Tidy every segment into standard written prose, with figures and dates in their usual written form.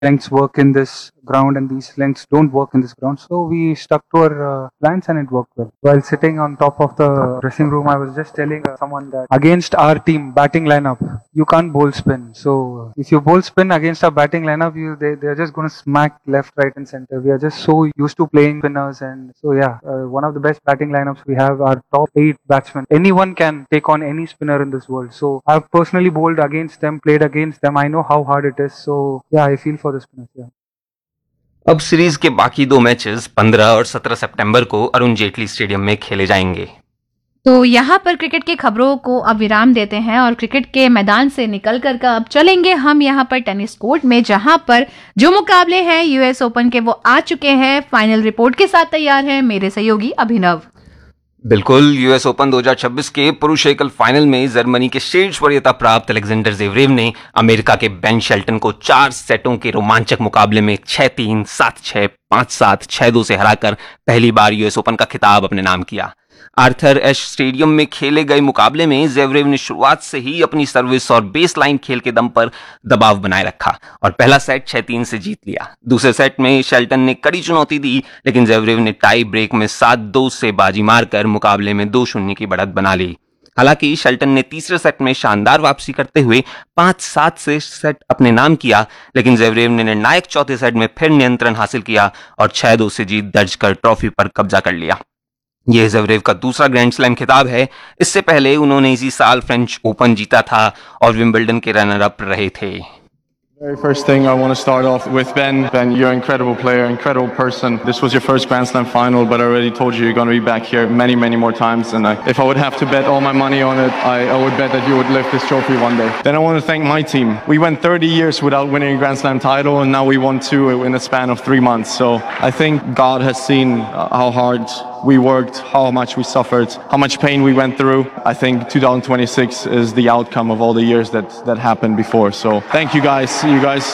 lengths work in this ground and these lengths don't work in this ground. So we stuck to our plans and it worked well. While sitting on top of the dressing room, I was just telling someone that against our team batting lineup, you can't bowl spin. So if you bowl spin against our batting lineup, they're just going to smack left, right and center. We are just so used to playing spinners, and so yeah, one of the best batting lineups we have are top 8 batsmen. Anyone can take on any spinner in this world. So I've personally bowled against them, played against them. I know how hard it is. So yeah, I feel for the spinners. Yeah. अब series के बाकी 2 matches 15 और 17 सितंबर को Arun Jaitley stadium में खेले जाएंगे। तो यहाँ पर क्रिकेट की खबरों को अब विराम देते हैं और क्रिकेट के मैदान से निकल कर अब चलेंगे हम यहाँ पर टेनिस कोर्ट में, जहाँ पर जो मुकाबले हैं यूएस ओपन के वो आ चुके हैं। फाइनल रिपोर्ट के साथ तैयार है मेरे सहयोगी अभिनव। बिल्कुल, यूएस ओपन 2026 के पुरुष एकल फाइनल में जर्मनी के शीर्ष वरीयता प्राप्त अलेक्जेंडर ज़वेरेव ने अमेरिका के बेन शेल्टन को 4 सेटों के रोमांचक मुकाबले में 6-3, 7-6, 5-7, 6-2 से हराकर पहली बार यूएस ओपन का खिताब अपने नाम किया। आर्थर एश स्टेडियम में खेले गए मुकाबले में ज़वेरेव ने शुरुआत से ही अपनी सर्विस और बेसलाइन खेल के दम पर दबाव बनाए रखा और पहला सेट 6-3 से जीत लिया। दूसरे सेट में शेल्टन ने कड़ी चुनौती दी, लेकिन ज़वेरेव ने टाई ब्रेक में 7-2 से बाजी मारकर मुकाबले में 2-0 की बढ़त बना ली। हालांकि शेल्टन ने तीसरे सेट में शानदार वापसी करते हुए 5-7 से सेट अपने नाम किया, लेकिन ज़वेरेव ने निर्णायक चौथे सेट में फिर नियंत्रण हासिल किया और 6-2 से जीत दर्ज कर ट्रॉफी पर कब्जा कर लिया। यह ज़वेरेव का दूसरा ग्रैंड स्लैम खिताब है। इससे पहले उन्होंने इसी साल फ्रेंच ओपन जीता था और विंबलडन के रनर अप रहे थे। Very first thing, I want to start off with Ben. Ben, you're an incredible player, incredible person. This was your first Grand Slam final, but I already told you you're going to be back here many, many more times. And if I would have to bet all my money on it, I would bet that you would lift this trophy one day. Then I want to thank my team. We went 30 years without winning a Grand Slam title, and now we won 2 in a span of 3 months. So I think God has seen how hard we worked, how much we suffered, how much pain we went through. I think 2026 is the outcome of all the years that happened before. So thank you guys. See you guys.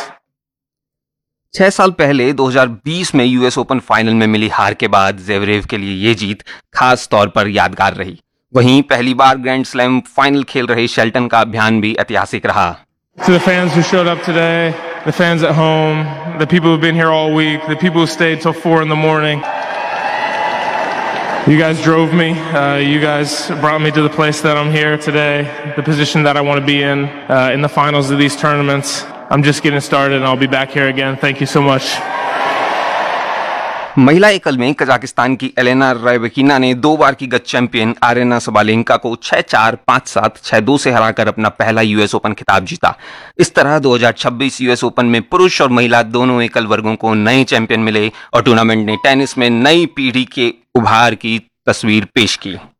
6 साल पहले 2020 में US open final में मिली हार के बाद Zverev के लिए ये जीत खास तौर पर यादगार रही। वहीं पहली बार ग्रैंड स्लैम फाइनल खेल रहे शेल्टन का अभियान भी ऐतिहासिक रहा। To the fans who showed up today, the fans at home, the people who've been here all week, the people who stayed till 4 in the morning. You guys drove me. You guys brought me to the place that I'm here today, the position that I want to be in the finals of these tournaments. I'm just getting started and I'll be back here again. Thank you so much. महिला एकल में Kazakhstan की Elena रैबकिना ने 2 बार की गत champion arena Sabalenka को 6-4, 5-7, 6-2 से हराकर अपना पहला यूएस ओपन खिताब जीता। इस तरह 2026 यूएस ओपन में पुरुष और महिला दोनों एकल वर्गों को नए चैंपियन मिले और टूर्नामेंट ने टेनिस में नई पीढ़ी के उभार की तस्वीर पेश की।